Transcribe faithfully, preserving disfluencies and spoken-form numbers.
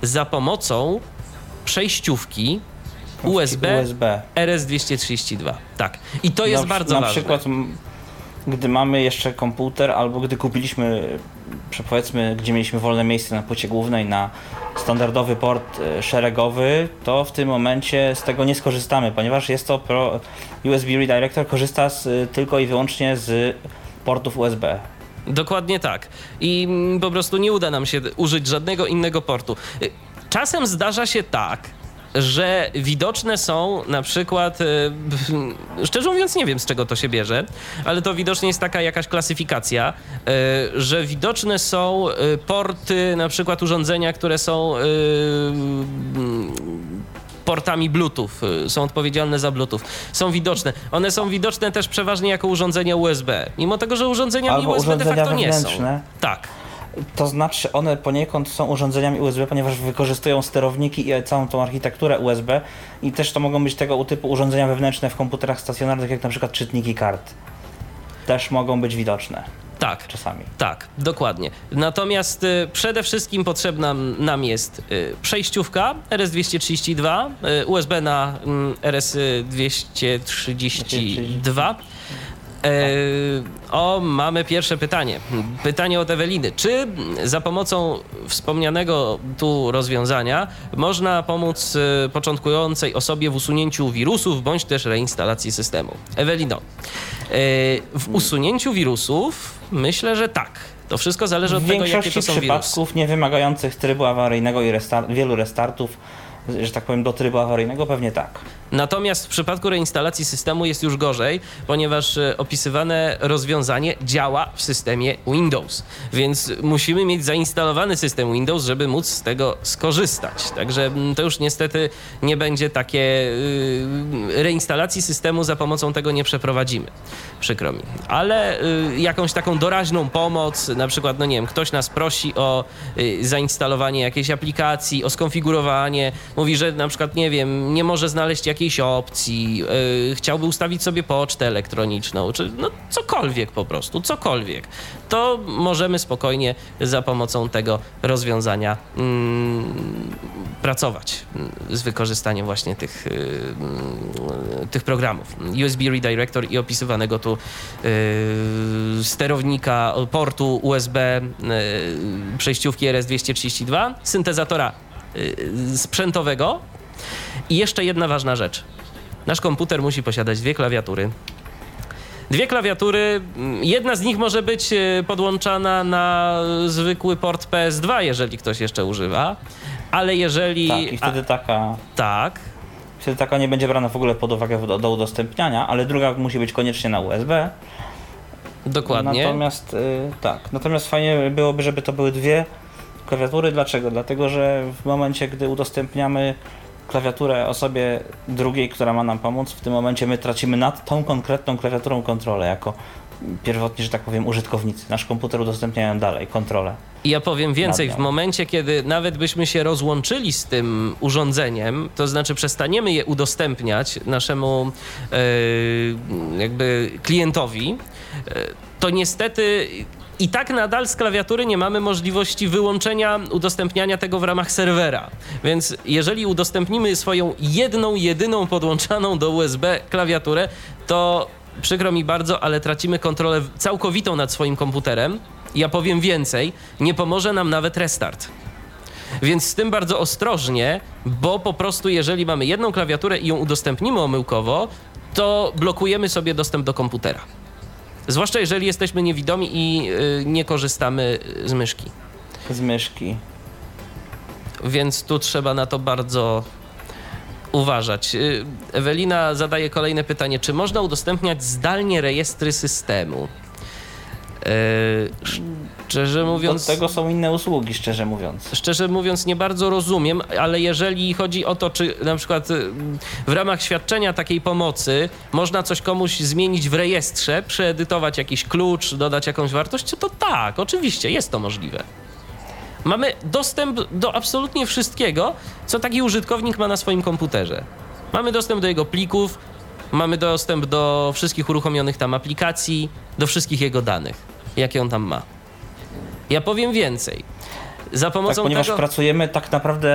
za pomocą przejściówki U S B, U S B R S dwieście trzydzieści dwa. Tak. I to jest na, bardzo na ważne. Na przykład, gdy mamy jeszcze komputer, albo gdy kupiliśmy, powiedzmy, gdzie mieliśmy wolne miejsce na płycie głównej na standardowy port szeregowy, to w tym momencie z tego nie skorzystamy, ponieważ jest to pro, U S B Redirector korzysta z, tylko i wyłącznie z portów U S B. Dokładnie tak. I po prostu nie uda nam się użyć żadnego innego portu. Czasem zdarza się tak, że widoczne są na przykład, szczerze mówiąc nie wiem z czego to się bierze, ale to widocznie jest taka jakaś klasyfikacja, że widoczne są porty, na przykład urządzenia, które są portami Bluetooth, są odpowiedzialne za Bluetooth, są widoczne. One są widoczne też przeważnie jako urządzenia U S B, mimo tego, że urządzeniami albo U S B de facto nie są. Tak. To znaczy one poniekąd są urządzeniami U S B, ponieważ wykorzystują sterowniki i całą tą architekturę U S B i też to mogą być tego typu urządzenia wewnętrzne w komputerach stacjonarnych, jak na przykład czytniki kart. Też mogą być widoczne. Tak, czasami. Tak, dokładnie. Natomiast y, przede wszystkim potrzebna nam jest y, przejściówka R S dwieście trzydzieści dwa, y, U S B na y, R S dwieście trzydzieści dwa. O, mamy pierwsze pytanie. Pytanie od Eweliny. Czy za pomocą wspomnianego tu rozwiązania można pomóc początkującej osobie w usunięciu wirusów bądź też reinstalacji systemu? Ewelino, w usunięciu wirusów myślę, że tak. To wszystko zależy od tego, jakie to są wirusy. W większości przypadków nie wymagających trybu awaryjnego i restart, wielu restartów, że tak powiem, do trybu awaryjnego, pewnie tak. Natomiast w przypadku reinstalacji systemu jest już gorzej, ponieważ opisywane rozwiązanie działa w systemie Windows, więc musimy mieć zainstalowany system Windows, żeby móc z tego skorzystać. Także to już niestety nie będzie takie reinstalacji systemu, za pomocą tego nie przeprowadzimy. Przykro mi. Ale jakąś taką doraźną pomoc, na przykład, no nie wiem, ktoś nas prosi o zainstalowanie jakiejś aplikacji, o skonfigurowanie, mówi, że na przykład, nie wiem, nie może znaleźć jakiejś opcji, yy, chciałby ustawić sobie pocztę elektroniczną, czy no cokolwiek po prostu, cokolwiek, to możemy spokojnie za pomocą tego rozwiązania yy, pracować z wykorzystaniem właśnie tych, yy, tych programów. U S B Redirector i opisywanego tu yy, sterownika portu U S B, yy, przejściówki R S dwieście trzydzieści dwa, syntezatora sprzętowego. I jeszcze jedna ważna rzecz. Nasz komputer musi posiadać dwie klawiatury. Dwie klawiatury, jedna z nich może być podłączana na zwykły port P S dwa, jeżeli ktoś jeszcze używa, ale jeżeli... Tak, i wtedy taka... A, tak. Wtedy taka nie będzie brana w ogóle pod uwagę do, do udostępniania, ale druga musi być koniecznie na U S B. Dokładnie. Natomiast yy, tak, natomiast fajnie byłoby, żeby to były dwie klawiatury. Dlaczego? Dlatego, że w momencie, gdy udostępniamy klawiaturę osobie drugiej, która ma nam pomóc, w tym momencie my tracimy nad tą konkretną klawiaturą kontrolę, jako pierwotni, że tak powiem, użytkownicy. Nasz komputer udostępniają dalej kontrolę. I ja powiem więcej, w momencie, kiedy nawet byśmy się rozłączyli z tym urządzeniem, to znaczy przestaniemy je udostępniać naszemu yy, jakby klientowi, yy, to niestety i tak nadal z klawiatury nie mamy możliwości wyłączenia udostępniania tego w ramach serwera. Więc jeżeli udostępnimy swoją jedną, jedyną podłączaną do U S B klawiaturę, to przykro mi bardzo, ale tracimy kontrolę całkowitą nad swoim komputerem. Ja powiem więcej, nie pomoże nam nawet restart. Więc z tym bardzo ostrożnie, bo po prostu jeżeli mamy jedną klawiaturę i ją udostępnimy omyłkowo, to blokujemy sobie dostęp do komputera. Zwłaszcza jeżeli jesteśmy niewidomi i y, nie korzystamy z myszki. Z myszki. Więc tu trzeba na to bardzo uważać. Y, Ewelina zadaje kolejne pytanie. Czy można udostępniać zdalnie rejestry systemu? Y, szczerze mówiąc... Do tego są inne usługi, szczerze mówiąc. Szczerze mówiąc nie bardzo rozumiem, ale jeżeli chodzi o to, czy na przykład w ramach świadczenia takiej pomocy można coś komuś zmienić w rejestrze, przeedytować jakiś klucz, dodać jakąś wartość, to tak, oczywiście jest to możliwe. Mamy dostęp do absolutnie wszystkiego, co taki użytkownik ma na swoim komputerze. Mamy dostęp do jego plików, mamy dostęp do wszystkich uruchomionych tam aplikacji, do wszystkich jego danych, jakie on tam ma. Ja powiem więcej. Za pomocą tak, ponieważ tego... pracujemy tak naprawdę